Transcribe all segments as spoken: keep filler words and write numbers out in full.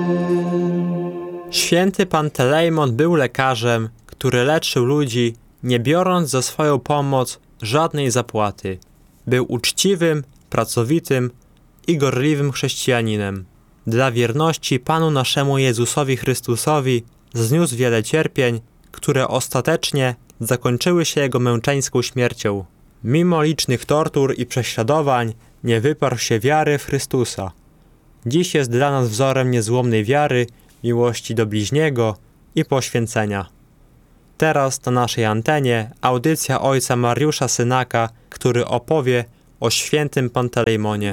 Święty Pantelejmon był lekarzem, który leczył ludzi, nie biorąc za swoją pomoc żadnej zapłaty. Był uczciwym, pracowitym i gorliwym chrześcijaninem. Dla wierności Panu naszemu Jezusowi Chrystusowi zniósł wiele cierpień, które ostatecznie zakończyły się Jego męczeńską śmiercią. Mimo licznych tortur i prześladowań nie wyparł się wiary w Chrystusa. Dziś jest dla nas wzorem niezłomnej wiary, miłości do bliźniego i poświęcenia. Teraz na naszej antenie audycja ojca Mariusza Synaka, który opowie o świętym Pantelejmonie.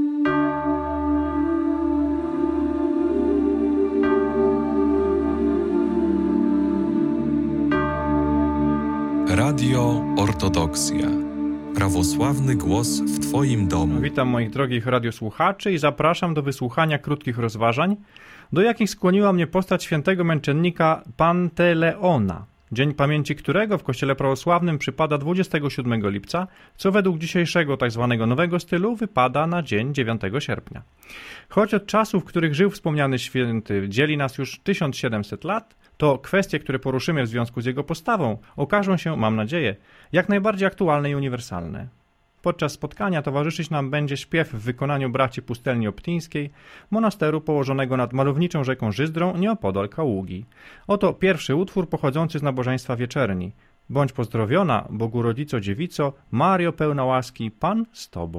Radio Ortodoksja. Prawosławny głos w Twoim domu. Witam moich drogich radiosłuchaczy i zapraszam do wysłuchania krótkich rozważań, do jakich skłoniła mnie postać świętego męczennika Panteleona, dzień pamięci którego w Kościele Prawosławnym przypada dwudziestego siódmego lipca, co według dzisiejszego tzw. nowego stylu wypada na dzień dziewiątego sierpnia. Choć od czasów, w których żył wspomniany święty, dzieli nas już tysiąc siedemset lat, to kwestie, które poruszymy w związku z jego postawą, okażą się, mam nadzieję, jak najbardziej aktualne i uniwersalne. Podczas spotkania towarzyszyć nam będzie śpiew w wykonaniu braci Pustelni Optyńskiej, monasteru położonego nad malowniczą rzeką Żyzdrą nieopodal Kaługi. Oto pierwszy utwór pochodzący z nabożeństwa wieczerni. Bądź pozdrowiona, Bogu Rodzico Dziewico, Mario pełna łaski, Pan z Tobą.